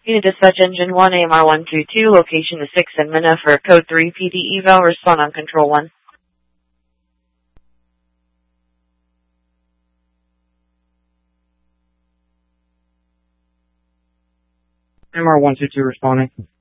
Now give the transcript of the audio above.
Unit Dispatch Engine 1, AMR 122, location is 6 in Minna for code 3 PD eval, respond on control 1. MR122 responding.